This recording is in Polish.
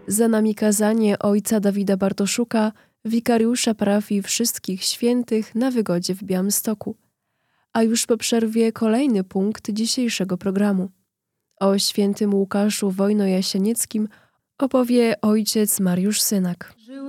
Za nami kazanie ojca Dawida Bartoszuka, wikariusza parafii Wszystkich Świętych na Wygodzie w Białymstoku. A już po przerwie kolejny punkt dzisiejszego programu. O świętym Łukaszu Wojno-Jasienieckim opowie ojciec Mariusz Synak.